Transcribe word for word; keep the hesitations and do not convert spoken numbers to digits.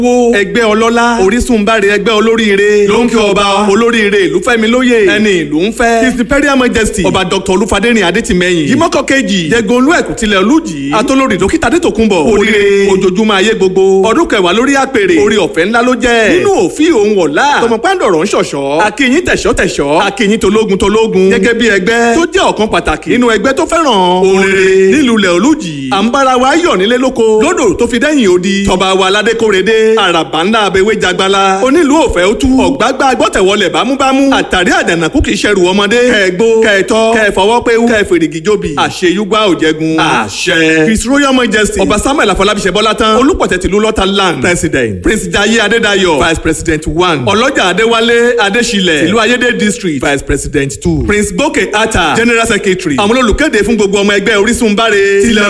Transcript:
wo ẹgbẹ́ ọlọ́lá Orísun báre ẹgbẹ́ olóríire ló ń kí ọba olóríire ìlú Fẹ́mi lóye ẹni ìlú ń fẹ́ his imperial majesty ọba dr olúfadérin adétìmẹ́yìn yìmọ́kọ́ kejì jẹgun olú ẹ̀kú tilẹ̀ olújì atolórí dókítà adétòkunbọ̀ oríire ojoojúmọ́ ayé gbogbo ọdún kẹwàá lórí àpèrè orí ọ̀fẹ́ ńlá ló jẹ́ nínú òfin òun ọ̀la tọmọ pàǹdọ̀rọ̀ ń ṣọ̀ṣọ́ akínyìn tẹ̀ṣọ́ tẹ̀ṣọ́ akínyìn tológun tológun gẹ́gẹ́ bí ẹgbẹ́ tó jẹ́ ọ̀kan pàtàkì nínú ẹgbẹ́ tó fẹ́ràn òrèrè nílùú ilẹ̀ olújì à ń bára wa yọ̀ nílé lóko lódò tó fi dẹ́yìn odi tọba wa aládékòrédé àràbà ńlá abẹ́wé jagbala onílù òfẹ́ ó tú ọ̀gbágbá gbọ́tẹ̀wọlẹ̀ bámúbámú àtàrí àdànàkú kì í ṣẹrù ọmọdé kẹ́ẹ̀gbó kẹ́ẹ̀tọ́ kẹ́ẹ̀fọwọ́pẹ́wú kẹ́ẹ̀fèrègì jóbi àṣeyúgbà òjẹ̀gun àṣẹ. his royal majesty ọba samuel afọlábíṣẹ́ bọ́látán olùpọ̀tẹ́ tìlú lọ́tà land president prince jaiye adédayọ̀ vice president one ọlọ́jà adéwálé adéṣílẹ̀ ìlú ayédè district vice president two prince bókè ata general secretary àwọn olùkéde fún gbogbo ọmọ ẹgbẹ́ orísun báre tilẹ̀